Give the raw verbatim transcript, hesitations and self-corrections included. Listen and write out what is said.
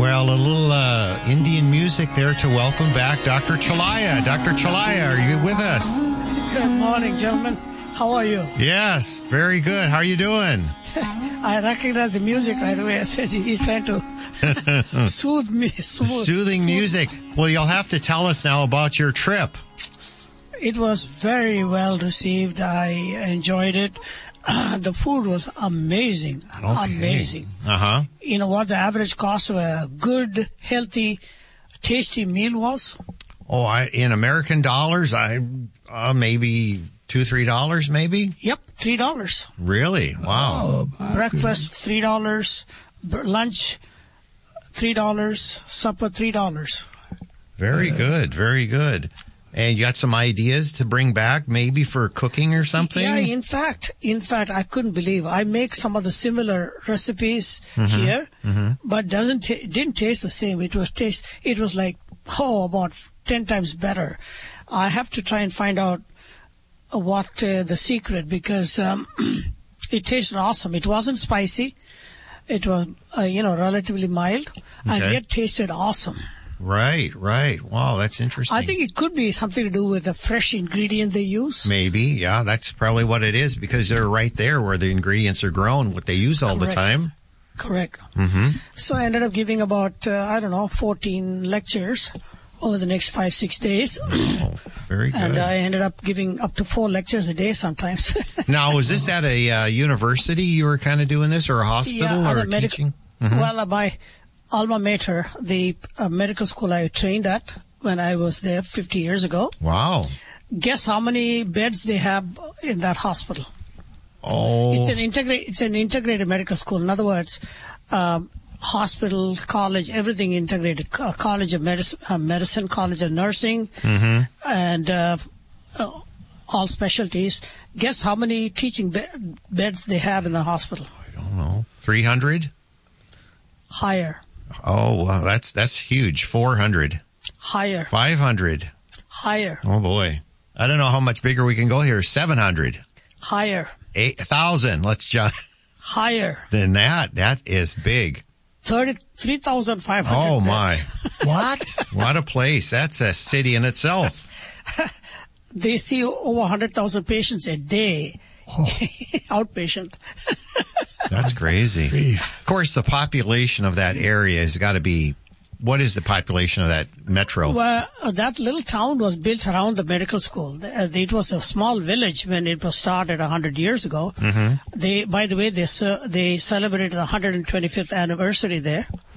Well, a little uh, Indian music there to welcome back Doctor Chalaya. Doctor Chalaya, are you with us? Good morning, gentlemen. How are you? Yes, very good. How are you doing? I recognize the music right away. I said he's trying to soothe me. Soothe, Soothing soothe. music. Well, you'll have to tell us now about your trip. It was very well received. I enjoyed it. Uh, the food was amazing. Okay. Amazing. Uh-huh. You know what the average cost of a good, healthy, tasty meal was? Oh, I, in American dollars, I uh, maybe two, three dollars, maybe. Yep, three dollars. Really? Wow. Oh, Breakfast three dollars, lunch three dollars, supper three dollars. Very good. Very good. And you got some ideas to bring back, maybe for cooking or something? Yeah, in fact, in fact, I couldn't believe I make some of the similar recipes Mm-hmm. here, Mm-hmm. but doesn't ta- didn't taste the same. It was taste. It was like oh, about ten times better. I have to try and find out what uh, the secret, because um, it tasted awesome. It wasn't spicy. It was uh, you know relatively mild, and Okay. yet tasted awesome. Right, right. Wow, that's interesting. I think it could be something to do with the fresh ingredient they use. Maybe, yeah, that's probably what it is, because they're right there where the ingredients are grown, what they use all Correct. the time. Correct. Mm-hmm. So I ended up giving about, uh, I don't know, fourteen lectures over the next five, six days. Oh, very good. And I ended up giving up to four lectures a day sometimes. Now, was this at a uh, university you were kind of doing this, or a hospital, Yeah, at or a medical- teaching? Mhm. Well, uh, my alma mater, the uh, medical school I trained at when I was there fifty years ago, Wow. guess how many beds they have in that hospital? Oh, It's an integrate. It's an integrated medical school. In other words, um, hospital, college, everything integrated. Co- College of medicine, uh, medicine, College of nursing, Mhm. and uh, uh, all specialties. Guess how many teaching be- beds they have in the hospital? I don't know, three hundred? Higher, Oh, wow, that's that's huge. four hundred, higher, five hundred. higher, Oh, boy. I don't know how much bigger we can go here. seven hundred, higher, eight thousand. Let's just, higher. then that, that is big. Thirty-three thousand five hundred. Oh, my. What? What a place. That's a city in itself. They see over one hundred thousand patients a day, outpatient. That's crazy. Grief. Of course, the population of that area has got to be, what is the population of that metro? Well, uh, that little town was built around the medical school. Uh, It was a small village when it was started a hundred years ago. Mm-hmm. They, by the way, they ce- they celebrated the one hundred twenty-fifth anniversary there.